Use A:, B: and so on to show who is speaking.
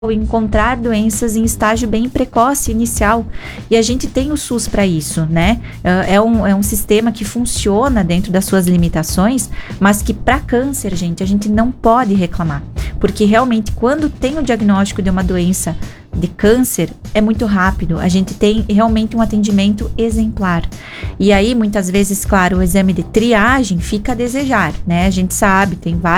A: encontrar doenças em estágio bem precoce, inicial, e a gente tem o SUS para isso, né? É um sistema que funciona dentro das suas limitações, mas que para câncer, gente, a gente não pode reclamar, porque realmente quando tem o diagnóstico de uma doença de câncer, é muito rápido, a gente tem realmente um atendimento exemplar. E aí, muitas vezes, claro, o exame de triagem fica a desejar, né? A gente sabe, tem vários